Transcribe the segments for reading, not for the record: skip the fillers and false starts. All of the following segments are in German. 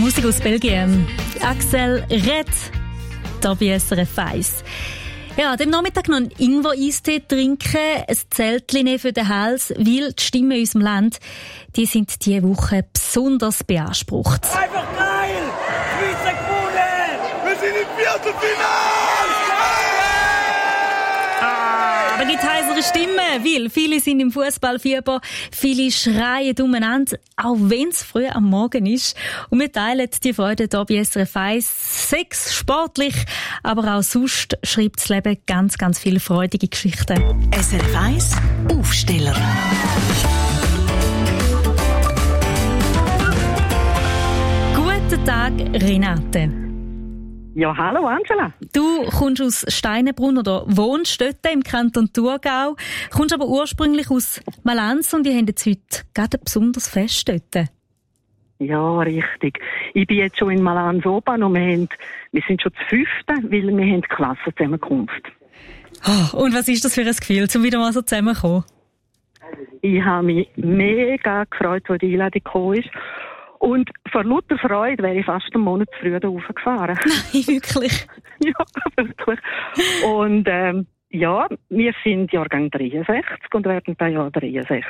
Musik aus Belgien. Axel Red, hier bei SRF 1. Ja, dem Nachmittag noch einen Ingwer-Eistee trinken, ein Zeltchen nehmen für den Hals, weil die Stimmen in unserem Land, die sind diese Woche besonders beansprucht. Einfach geil! Schweizer gewonnen! Wir sind im Viertelfinale! Da gibt es heisere Stimmen, weil viele sind im Fußballfieber, viele schreien umeinander, auch wenn es früh am Morgen ist. Und wir teilen die Freude hier bei SRF 1. Sex, sportlich, aber auch sonst schreibt das Leben ganz, ganz viele freudige Geschichten. SRF 1 Aufsteller. Guten Tag, Renate. Ja, hallo Angela. Du kommst aus Steinenbrunn oder wohnst dort im Kanton Thurgau, kommst aber ursprünglich aus Malanz und ihr habt jetzt heute gerade ein besonderes Fest dort. Ja, richtig. Ich bin jetzt schon in Malanz oben und wir sind schon das 5., weil wir haben Klassenzusammenkunft. Oh, und was ist das für ein Gefühl, um wieder mal so zusammenzukommen? Ich habe mich mega gefreut, als die Einladung gekommen ist. Und vor lauter Freude wäre ich fast einen Monat früher raufgefahren. Nein, wirklich? Ja, wirklich. Und ja, wir sind Jahrgang 63 und werden das Jahr 63.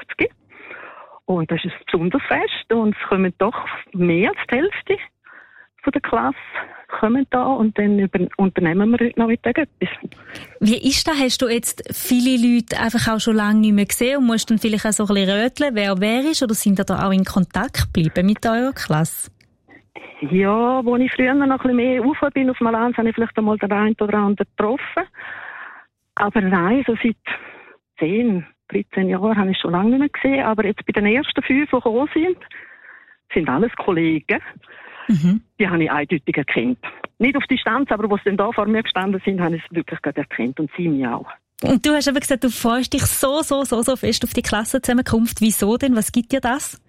Und das ist ein besonderes Fest und es kommen doch mehr als die Hälfte von der Klasse kommen da und dann unternehmen wir heute Nachmittag etwas. Wie ist das? Hast du jetzt viele Leute einfach auch schon lange nicht mehr gesehen und musst dann vielleicht auch so ein bisschen röteln, wer ist, oder sind da auch in Kontakt geblieben mit eurer Klasse? Ja, als ich früher noch ein bisschen mehr rauf bin auf Malanz, habe ich vielleicht einmal den einen oder anderen getroffen. Aber nein, so seit 10, 13 Jahren habe ich schon lange nicht mehr gesehen. Aber jetzt bei den ersten 5, die gekommen sind alles Kollegen. Mhm. Die habe ich eindeutig erkannt. Nicht auf Distanz, aber als sie dann da vor mir gestanden sind, habe ich es wirklich gerade erkannt und sie mich auch. Und du hast eben gesagt, du freust dich so fest auf die Klassenzusammenkunft. Wieso denn? Was gibt dir das?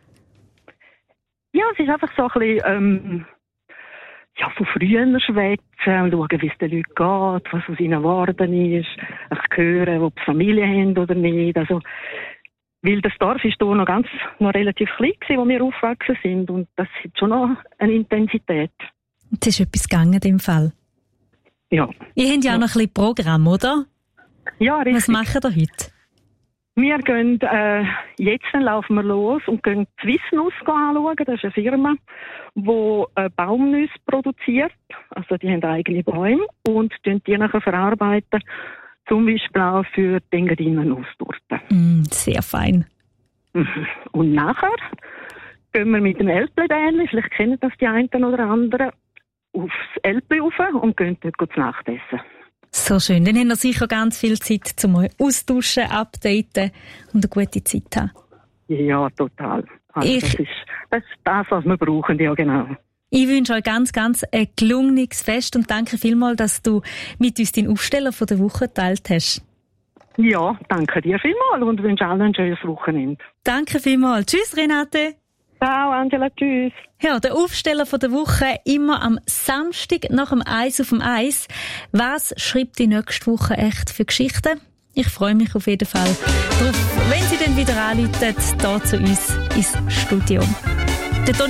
Ja, es ist einfach so ein bisschen, von früher schwätzen und schauen, wie es den Leuten geht, was aus ihnen geworden ist, hören, ob sie Familie haben oder nicht. Also, weil das Dorf ist hier noch relativ klein gewesen, wo wir aufgewachsen sind. Und das hat schon noch eine Intensität. Es ist etwas gegangen in dem Fall. Ja. Ihr habt ja auch noch ein bisschen Programm, oder? Ja, richtig. Was machen ihr heute? Wir gehen, jetzt laufen wir los und gehen die Swissnuss anschauen. Das ist eine Firma, die Baumnüsse produziert. Also die haben eigene Bäume und die nachher verarbeiten. Zum Beispiel auch für die Engadiner Nusstorte. Sehr fein. Und nachher gehen wir mit dem Elbli-Bähnchen, vielleicht kennen das die einen oder anderen, aufs Elbli rauf und gehen dort zu Nachtessen. So schön. Dann haben wir sicher ganz viel Zeit, um euch austauschen, updaten und eine gute Zeit zu haben. Ja, total. Also das ist das, was wir brauchen, ja genau. Ich wünsche euch ganz, ganz ein gelungenes Fest und danke vielmals, dass du mit uns den Aufsteller von der Woche geteilt hast. Ja, danke dir vielmals und wünsche allen ein schönes Wochenende. Danke vielmals. Tschüss, Renate. Ciao, Angela. Tschüss. Ja, der Aufsteller von der Woche immer am Samstag nach dem Eis auf dem Eis. Was schreibt die nächste Woche echt für Geschichten? Ich freue mich auf jeden Fall drauf, wenn Sie dann wieder anrufen, hier zu uns ins Studio.